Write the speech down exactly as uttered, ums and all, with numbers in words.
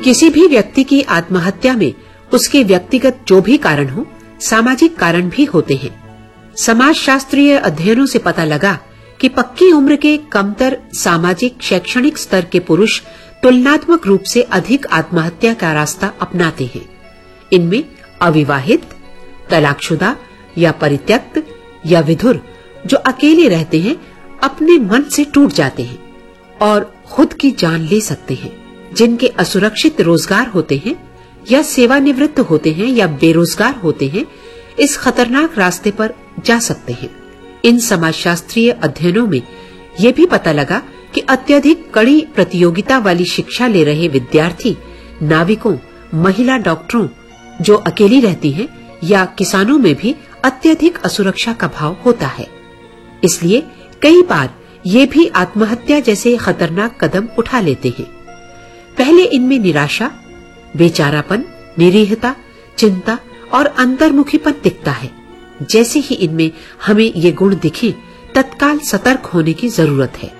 किसी भी व्यक्ति की आत्महत्या में उसके व्यक्तिगत जो भी कारण हो, सामाजिक कारण भी होते हैं। समाजशास्त्रीय अध्ययनों से पता लगा कि पक्की उम्र के कमतर सामाजिक शैक्षणिक स्तर के पुरुष तुलनात्मक रूप से अधिक आत्महत्या का रास्ता अपनाते हैं। इनमें अविवाहित, तलाकशुदा या परित्यक्त या विधुर जो अकेले रहते हैं, अपने मन से टूट जाते हैं और खुद की जान ले सकते हैं, जिनके असुरक्षित रोजगार होते हैं या सेवानिवृत्त होते हैं या बेरोजगार होते हैं, इस खतरनाक रास्ते पर जा सकते हैं। इन समाजशास्त्रीय अध्ययनों में यह भी पता लगा कि अत्यधिक कड़ी प्रतियोगिता वाली शिक्षा ले रहे विद्यार्थी, नाविकों, महिला डॉक्टरों जो अकेली रहती हैं, या किसानों में भी अत्यधिक असुरक्षा का भाव होता है। इसलिए कई बार ये भी आत्महत्या जैसे खतरनाक कदम उठा लेते हैं। पहले इनमें निराशा, बेचारापन, निरीहता, चिंता और अंतर्मुखीपन दिखता है। जैसे ही इनमें हमें ये गुण दिखे, तत्काल सतर्क होने की जरूरत है।